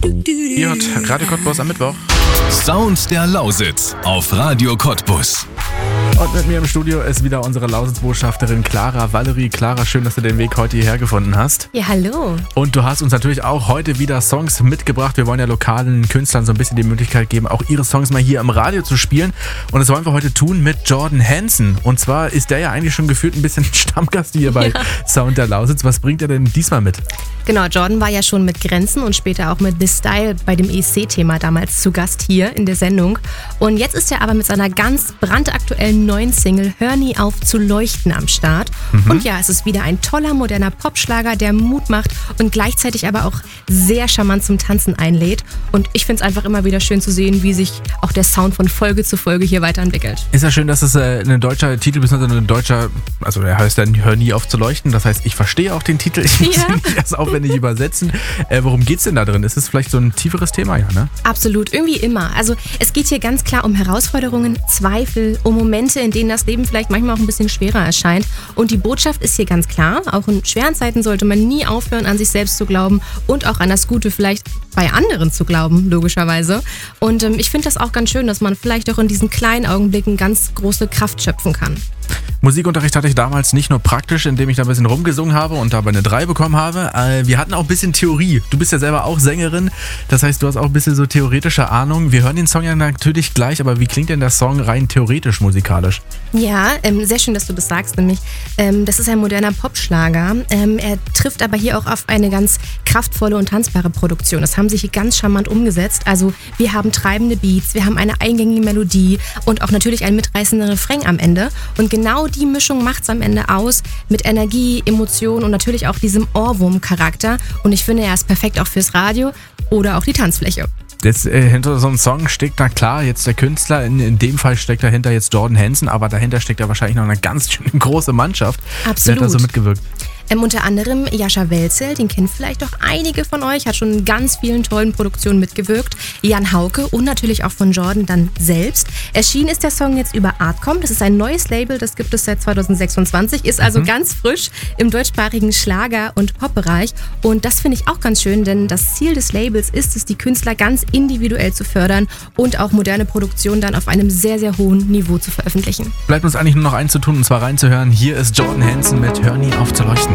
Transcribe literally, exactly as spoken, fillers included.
Ihr hört Radio Cottbus am Mittwoch. Sound der Lausitz auf Radio Cottbus. Und mit mir im Studio ist wieder unsere Lausitz-Botschafterin Clara Valerie. Clara, schön, dass du den Weg heute hierher gefunden hast. Ja, hallo. Und du hast uns natürlich auch heute wieder Songs mitgebracht. Wir wollen ja lokalen Künstlern so ein bisschen die Möglichkeit geben, auch ihre Songs mal hier im Radio zu spielen. Und das wollen wir heute tun mit Jordan Hansen. Und zwar ist der ja eigentlich schon gefühlt ein bisschen Stammgast hier bei ja. Sound der Lausitz. Was bringt er denn diesmal mit? Genau, Jordan war ja schon mit Grenzen und später auch mit The Style bei dem E C-Thema damals zu Gast hier in der Sendung. Und jetzt ist er aber mit seiner ganz brandaktuellen neuen Single Hör nie auf zu leuchten am Start. Mhm. Und ja, es ist wieder ein toller, moderner Popschlager, der Mut macht und gleichzeitig aber auch sehr charmant zum Tanzen einlädt. Und ich finde es einfach immer wieder schön zu sehen, wie sich auch der Sound von Folge zu Folge hier weiterentwickelt. Ist ja schön, dass es äh, ein deutscher Titel bzw. ein deutscher, also der heißt dann Hör nie auf zu leuchten. Das heißt, ich verstehe auch den Titel. Ich muss ja. ihn nicht erst aufwendig übersetzen. Äh, worum geht's denn da drin? Ist es vielleicht so ein tieferes Thema, ja, ne? Absolut, irgendwie immer. Also es geht hier ganz klar um Herausforderungen, Zweifel, um Momente, in denen das Leben vielleicht manchmal auch ein bisschen schwerer erscheint. Und die Botschaft ist hier ganz klar. Auch in schweren Zeiten sollte man nie aufhören, an sich selbst zu glauben und auch an das Gute vielleicht bei anderen zu glauben, logischerweise. Und ähm, ich finde das auch ganz schön, dass man vielleicht auch in diesen kleinen Augenblicken ganz große Kraft schöpfen kann. Musikunterricht hatte ich damals nicht nur praktisch, indem ich da ein bisschen rumgesungen habe und dabei eine drei bekommen habe. Wir hatten auch ein bisschen Theorie. Du bist ja selber auch Sängerin, das heißt, du hast auch ein bisschen so theoretische Ahnung. Wir hören den Song ja natürlich gleich, aber wie klingt denn der Song rein theoretisch musikalisch? Ja, ähm, sehr schön, dass du das sagst, nämlich ähm, das ist ein moderner Popschlager. Ähm, er trifft aber hier auch auf eine ganz kraftvolle und tanzbare Produktion. Das haben sie hier ganz charmant umgesetzt. Also wir haben treibende Beats, wir haben eine eingängige Melodie und auch natürlich einen mitreißenden Refrain am Ende. Und genau die Mischung macht es am Ende aus mit Energie, Emotion und natürlich auch diesem Ohrwurm-Charakter. Und ich finde, er ist perfekt auch fürs Radio oder auch die Tanzfläche. Jetzt äh, hinter so einem Song steckt, na klar, jetzt der Künstler, in, in dem Fall steckt dahinter jetzt Jordan Hansen, aber dahinter steckt ja wahrscheinlich noch eine ganz schön große Mannschaft. Absolut. Wer hat da so mitgewirkt? Ähm, unter anderem Jascha Welzel, den kennen vielleicht auch einige von euch, hat schon in ganz vielen tollen Produktionen mitgewirkt. Jan Hauke und natürlich auch von Jordan dann selbst. Erschienen ist der Song jetzt über Artcom, das ist ein neues Label, das gibt es seit zwanzig sechsundzwanzig, ist also mhm. ganz frisch im deutschsprachigen Schlager- und Popbereich. Und das finde ich auch ganz schön, denn das Ziel des Labels ist es, die Künstler ganz individuell zu fördern und auch moderne Produktionen dann auf einem sehr, sehr hohen Niveau zu veröffentlichen. Bleibt uns eigentlich nur noch eins zu tun, und zwar reinzuhören. Hier ist Jordan Hansen mit Hör nie auf zu leuchten.